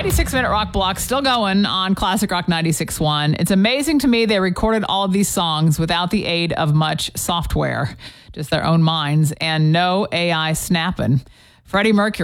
96-minute rock block still going on Classic Rock 96.1. It's amazing to me they recorded all of these songs without the aid of much software, just their own minds, and no AI snapping. Freddie Mercury